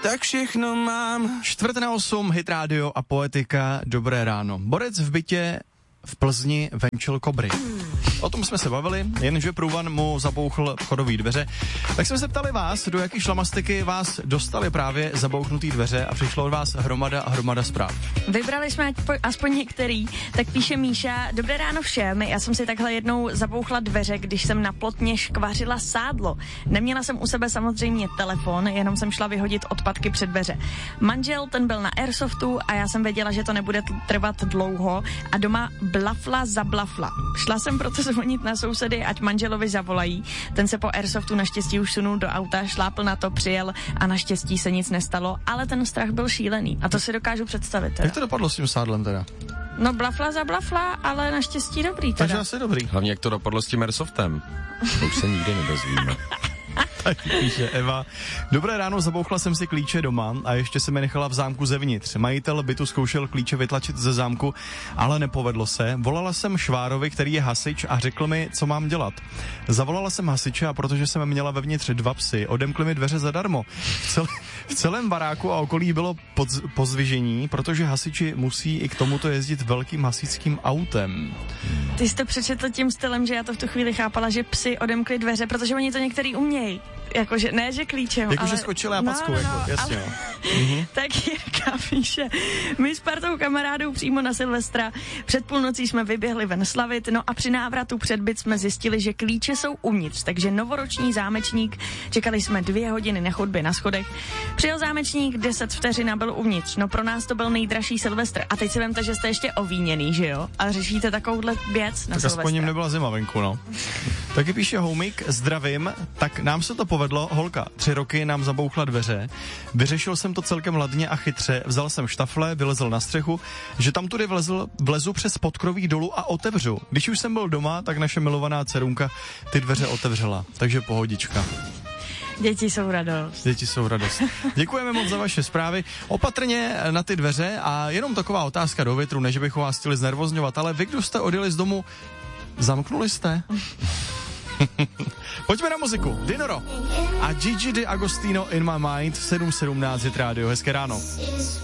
tak všechno mám. 7:45, Hit Radio a Poetika, dobré ráno. Borec v bytě v Plzni venčil kobry. O tom jsme se bavili, jenže průvan mu zabouchl vchodové dveře. Tak jsme se ptali vás, do jaký šlamastiky vás dostali právě zabouchnutý dveře a přišlo od vás hromada zpráv. Vybrali jsme aspoň některý, tak píše Míša: dobré ráno všem, já jsem si takhle jednou zabouchla dveře, když jsem na plotně škvařila sádlo. Neměla jsem u sebe samozřejmě telefon, jenom jsem šla vyhodit odpadky před dveře. Manžel, ten byl na airsoftu a já jsem věděla, že to nebude trvat dlouho a doma blafla za blafla. Šla jsem proto zvonit na sousedy, ať manželovi zavolají. Ten se po airsoftu naštěstí už sunul do auta, šlápl na to, přijel a naštěstí se nic nestalo, ale ten strach byl šílený a to si dokážu představit. Teda. Jak to dopadlo s tím sádlem teda? No blafla za blafla, ale naštěstí dobrý teda. Takže asi dobrý. Hlavně jak to dopadlo s tím airsoftem. To už se nikdy nedozvíme. Tak píše Eva. Dobré ráno, zabouchla jsem si klíče doma a ještě se mi nechala v zámku zevnitř. Majitel bytu zkoušel klíče vytlačit ze zámku, ale nepovedlo se. Volala jsem švárovi, který je hasič, a řekl mi, co mám dělat. Zavolala jsem hasiče a protože jsem měla vevnitř 2 psy, odemkli mi dveře zadarmo. V celém baráku a okolí bylo pozvižení, protože hasiči musí i k tomuto jezdit velkým hasičským autem. Ty jste přečetl tím stylem, že já to v tu chvíli chápala, že psi odemkli dveře, protože oni to některý umějí. Jakože, ne, že klíčem, jako, ale... že skočili a packou, jasně. Ale... Tak Jirka píše: my s partou kamarádů přímo na Silvestra před půlnocí jsme vyběhli ven slavit, no a při návratu před byt jsme zjistili, že klíče jsou uvnitř, takže novoroční zámečník, čekali jsme 2 hodiny na chodbě na schodech, přijel zámečník, 10 vteřin a byl uvnitř, no pro nás to byl nejdražší Silvestr a teď si vemte, že jste ještě ovíněný, že jo, a řešíte takovouhle věc na Silvestra. Tak aspoň jim nebyla zima venku, no. Taky píše Homik: zdravím, tak nám se to povedlo, holka 3 roky nám zabouchla dveře, vyřešil jsem to celkem ladně a chytře, vzal jsem štafle, vylezl na střechu, že tam tudy vlezu přes podkroví dolů a otevřu. Když už jsem byl doma, tak naše milovaná dcerunka ty dveře otevřela, takže pohodička. Děti jsou radost. Děkujeme moc za vaše zprávy. Opatrně na ty dveře a jenom taková otázka do větru, než bychom vás chtěli znervozňovat, ale vy, kdo jste odjeli z domu, zamknuli jste? Pojďme na muziku. Dinoro a Gigi D'Agostino In My Mind, 7:17 Hit Radio. Hezké ráno.